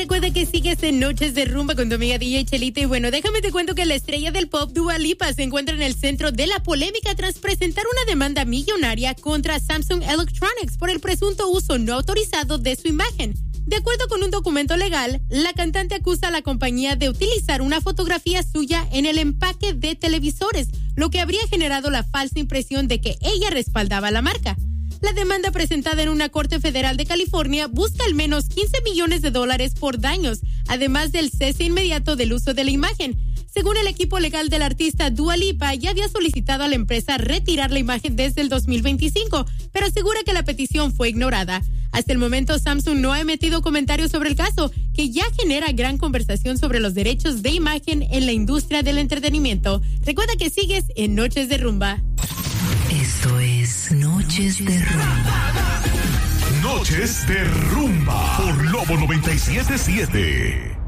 recuerda que sigues en Noches de Rumba con tu amiga DJ Chelita. Y bueno, déjame te cuento que la estrella del pop Dua Lipa se encuentra en el centro de la polémica tras presentar una demanda millonaria contra Samsung Electronics por el presunto uso no autorizado de su imagen. De acuerdo con un documento legal, la cantante acusa a la compañía de utilizar una fotografía suya en el empaque de televisores, lo que habría generado la falsa impresión de que ella respaldaba la marca. La demanda presentada en una corte federal de California busca al menos $15 millones por daños, además del cese inmediato del uso de la imagen. Según el equipo legal del artista, Dua Lipa ya había solicitado a la empresa retirar la imagen desde el 2025, pero asegura que la petición fue ignorada. Hasta el momento, Samsung no ha emitido comentarios sobre el caso, que ya genera gran conversación sobre los derechos de imagen en la industria del entretenimiento. Recuerda que sigues en Noches de Rumba. Esto es Noches de Rumba. Noches de Rumba por Lobo 97.7.